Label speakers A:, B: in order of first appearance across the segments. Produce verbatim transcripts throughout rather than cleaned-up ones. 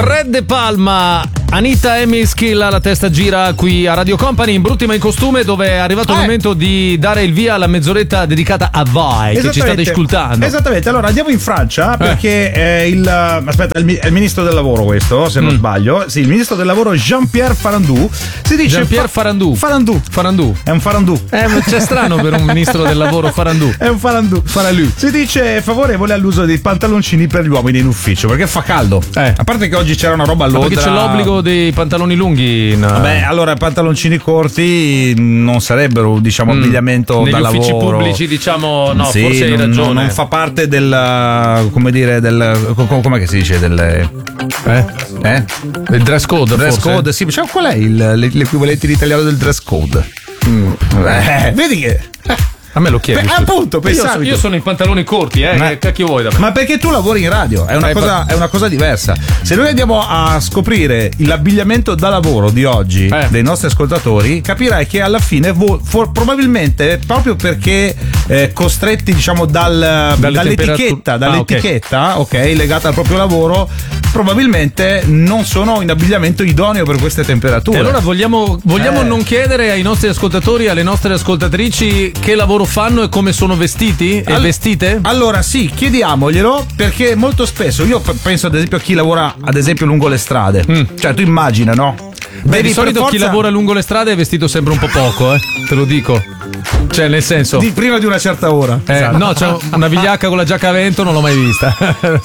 A: Red De Palma, Anita Emiskil alla testa gira qui a Radio Company in brutti ma in costume, dove è arrivato
B: eh.
A: il momento di dare il via alla mezz'oretta dedicata a voi che ci state ascoltando.
B: Esattamente, allora andiamo in Francia perché eh. il aspetta, è il, è il ministro del lavoro questo, se non mm. sbaglio. Sì, il ministro del lavoro Jean-Pierre Farandou. Si dice
A: Jean-Pierre
B: fa-
A: Farandou.
B: Farandou.
A: Farandou.
B: È un Farandou.
A: Eh, c'è strano per un ministro del lavoro Farandou.
B: È un Farandou.
A: Farandou.
B: Si dice favorevole all'uso dei pantaloncini per gli uomini in ufficio perché fa caldo.
A: Eh.
B: A parte che oggi c'era una roba all'odra.
A: Ma perché c'è l'obbligo dei pantaloni lunghi? No.
B: Vabbè, allora pantaloncini corti non sarebbero, diciamo,
A: mm.
B: abbigliamento
A: negli
B: da lavoro.
A: Negli uffici pubblici, diciamo, no,
B: sì,
A: forse hai
B: non,
A: ragione.
B: Non fa parte del, come dire, del, come che si dice, del
A: eh?
B: Eh?
A: Del dress code.
B: Dress
A: forse?
B: code, sì, cioè, qual è il, l'equivalente in italiano del dress code? Mm. Eh, vedi che
A: a me lo chiedi.
B: Beh, appunto, pensavi
A: io, io sono in pantaloni corti, eh.
B: Ma,
A: che cacchio vuoi da me?
B: Ma perché tu lavori in radio? È una,
A: eh,
B: cosa, è una cosa diversa. Se noi andiamo a scoprire l'abbigliamento da lavoro di oggi eh. dei nostri ascoltatori, capirai che alla fine vo- for- probabilmente proprio perché eh, costretti, diciamo, dal, dall'etichetta, dall'etichetta, ah, okay. ok, legata al proprio lavoro, probabilmente non sono in abbigliamento idoneo per queste temperature.
A: E allora vogliamo, vogliamo
B: eh.
A: non chiedere ai nostri ascoltatori, alle nostre ascoltatrici che lavoro fanno e come sono vestiti e All- vestite?
B: Allora sì, chiediamoglielo, perché molto spesso io penso ad esempio a chi lavora ad esempio lungo le strade. Mm. Cioè tu immagina, no?
A: Beh, Vedi, di solito forza... chi lavora lungo le strade è vestito sempre un po' poco, eh? Te lo dico. Cioè, nel senso.
B: Di prima di una certa ora.
A: Eh, esatto. No, c'è una vigliacca con la giacca a vento, non l'ho mai vista.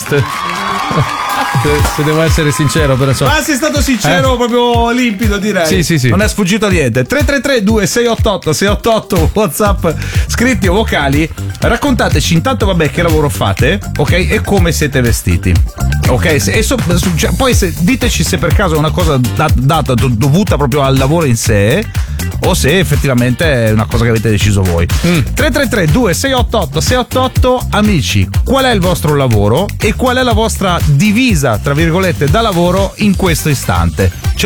A: Se devo essere sincero, però so.
B: Ma sei stato sincero, eh? Proprio limpido, direi.
A: Sì, sì, sì.
B: Non è sfuggito niente. tre tre tre due sei otto otto sei otto otto WhatsApp scritti o vocali. Raccontateci intanto, vabbè, che lavoro fate, ok? E come siete vestiti. Ok? Se, e so, cioè, poi se, diteci se per caso è una cosa data, data dovuta proprio al lavoro in sé o se effettivamente è una cosa che avete deciso voi. Mm. tre tre tre due sei otto otto sei otto otto amici, qual è il vostro lavoro e qual è la vostra divisa, tra virgolette, da lavoro in questo istante? Ce